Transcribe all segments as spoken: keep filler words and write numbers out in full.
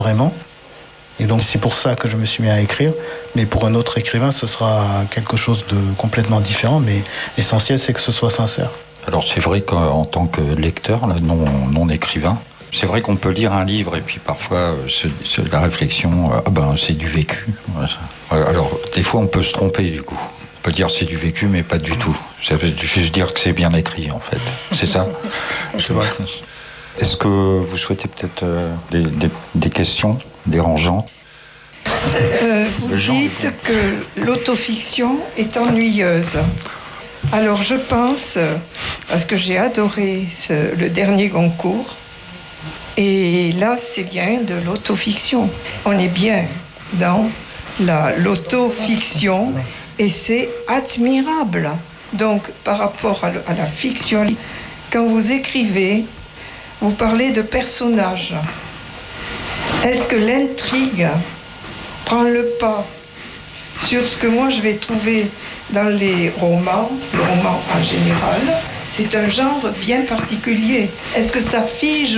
vraiment. Et donc c'est pour ça que je me suis mis à écrire. Mais pour un autre écrivain, ce sera quelque chose de complètement différent. Mais l'essentiel, c'est que ce soit sincère. Alors c'est vrai qu'en tant que lecteur, là, non, non écrivain, c'est vrai qu'on peut lire un livre et puis parfois euh, c'est, c'est la réflexion, euh, ah ben c'est du vécu. Alors des fois on peut se tromper du coup. On peut dire c'est du vécu mais pas du tout. Ça veut juste dire que c'est bien écrit en fait. C'est ça. C'est vrai. Est-ce que vous souhaitez peut-être euh, des, des, des questions dérangeantes? euh, Vous dites que l'autofiction est ennuyeuse. Alors je pense, parce que j'ai adoré ce, le dernier Goncourt, et là c'est bien de l'autofiction. On est bien dans la, l'autofiction et c'est admirable. Donc par rapport à, le, à la fiction, quand vous écrivez, vous parlez de personnages. Est-ce que l'intrigue prend le pas sur ce que moi je vais trouver dans les romans, le roman en général? C'est un genre bien particulier. Est-ce que ça fige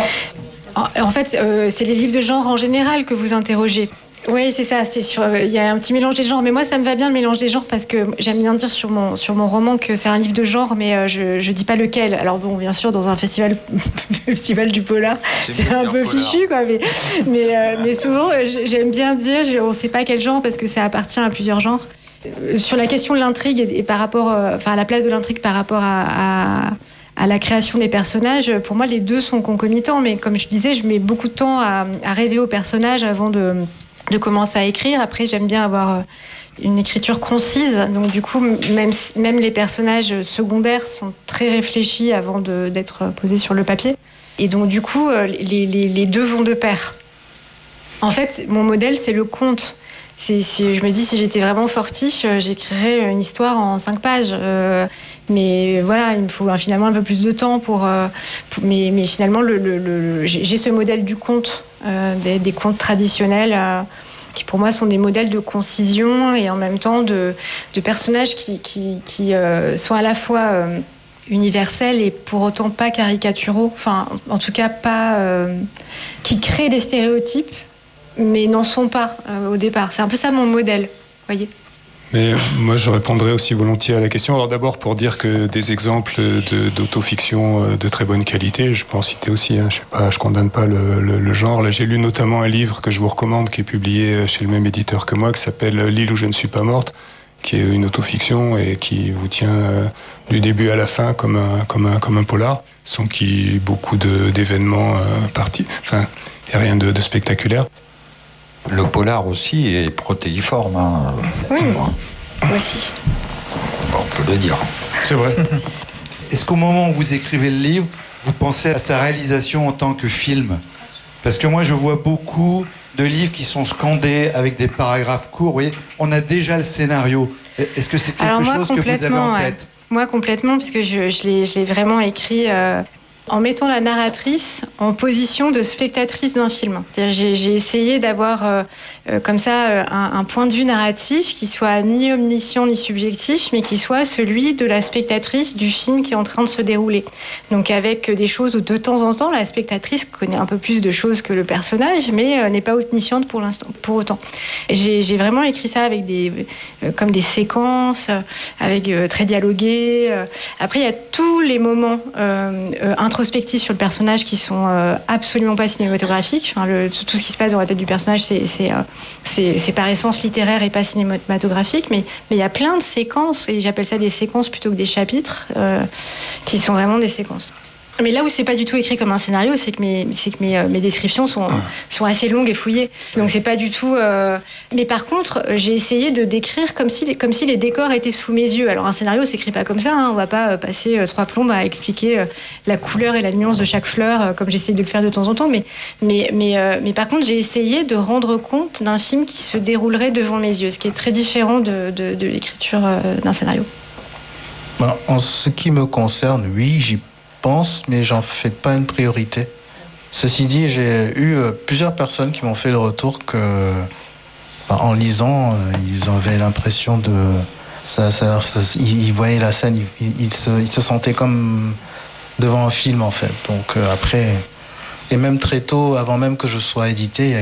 pas? En, en fait, euh, c'est les livres de genre en général que vous interrogez. Oui, c'est ça. C'est sur. Il y a un petit mélange des genres, mais moi, ça me va bien le mélange des genres parce que j'aime bien dire sur mon sur mon roman que c'est un livre de genre, mais euh, je je dis pas lequel. Alors bon, bien sûr, dans un festival festival du polar, c'est, c'est un peu polar. Fichu, quoi. Mais mais euh, mais souvent, j'aime bien dire, je, on sait pas quel genre parce que ça appartient à plusieurs genres. Sur la question de l'intrigue et, et par rapport, euh, enfin, à la place de l'intrigue par rapport à, à à la création des personnages, pour moi, les deux sont concomitants. Mais comme je disais, je mets beaucoup de temps à, à rêver aux personnages avant de de commencer à écrire. Après, j'aime bien avoir une écriture concise. Donc, du coup, même, même les personnages secondaires sont très réfléchis avant de, d'être posés sur le papier. Et donc, du coup, les, les, les deux vont de pair. En fait, mon modèle, c'est le conte. C'est, c'est, je me dis, si j'étais vraiment fortiche, j'écrirais une histoire en cinq pages. Euh, mais voilà, il me faut finalement un peu plus de temps pour... Euh, pour mais, mais finalement, le, le, le, j'ai, j'ai ce modèle du conte, euh, des, des contes traditionnels, euh, qui pour moi sont des modèles de concision et en même temps de, de personnages qui, qui, qui euh, sont à la fois euh, universels et pour autant pas caricaturaux. Enfin, en tout cas, pas... Euh, qui créent des stéréotypes, mais n'en sont pas euh, au départ. C'est un peu ça mon modèle, voyez. Mais moi, je répondrais aussi volontiers à la question. Alors d'abord, pour dire que des exemples de, d'autofiction de très bonne qualité, je peux en citer aussi. Hein, je sais pas, je condamne pas le, le, le genre. Là, j'ai lu notamment un livre que je vous recommande, qui est publié chez le même éditeur que moi, qui s'appelle « L'île où je ne suis pas morte », qui est une autofiction et qui vous tient euh, du début à la fin comme un, comme un, comme un polar, sans qu'il y ait beaucoup de, d'événements euh, partis. Enfin, il n'y a rien de, de spectaculaire. Le polar aussi est protéiforme. Hein. Oui, ouais. Aussi. Bon, on peut le dire. C'est vrai. Est-ce qu'au moment où vous écrivez le livre, vous pensez à sa réalisation en tant que film? Parce que moi, je vois beaucoup de livres qui sont scandés avec des paragraphes courts. Vous voyez, on a déjà le scénario. Est-ce que c'est quelque Alors moi, chose que vous avez en tête? Ouais. Moi, complètement, puisque je, je, l'ai, je l'ai vraiment écrit... Euh... en mettant la narratrice en position de spectatrice d'un film. C'est-à-dire, j'ai, j'ai essayé d'avoir euh, euh, comme ça euh, un, un point de vue narratif qui soit ni omniscient ni subjectif, mais qui soit celui de la spectatrice du film qui est en train de se dérouler. Donc avec des choses où de temps en temps la spectatrice connaît un peu plus de choses que le personnage, mais euh, n'est pas omnisciente pour l'instant, pour autant. J'ai, j'ai vraiment écrit ça avec des euh, comme des séquences, euh, avec euh, très dialogués. Euh. Après, il y a tous les moments euh, euh, introspectifs sur le personnage qui sont euh, absolument pas cinématographiques. Enfin, le, tout ce qui se passe dans la tête du personnage, c'est, c'est, euh, c'est, c'est par essence littéraire et pas cinématographique, mais mais il y a plein de séquences, et j'appelle ça des séquences plutôt que des chapitres, euh, qui sont vraiment des séquences. Mais là où c'est pas du tout écrit comme un scénario, c'est que mes, c'est que mes, mes descriptions sont, sont assez longues et fouillées. Donc c'est pas du tout. Euh... Mais par contre, j'ai essayé de décrire comme si, comme si les décors étaient sous mes yeux. Alors un scénario s'écrit pas comme ça. Hein. On va pas passer euh, trois plombes à expliquer euh, la couleur et la nuance de chaque fleur, euh, comme j'essaie de le faire de temps en temps. Mais, mais, mais, euh, mais par contre, j'ai essayé de rendre compte d'un film qui se déroulerait devant mes yeux, ce qui est très différent de, de, de l'écriture euh, d'un scénario. Ben, en ce qui me concerne, oui, j'y pense, mais j'en fais pas une priorité. Ceci dit, j'ai eu euh, plusieurs personnes qui m'ont fait le retour que, ben, en lisant, euh, ils avaient l'impression de, ça, ça, ça, ils, ils voyaient la scène, ils, ils, se, ils se sentaient comme devant un film en fait. Donc euh, après, Et même très tôt, avant même que je sois édité, il y a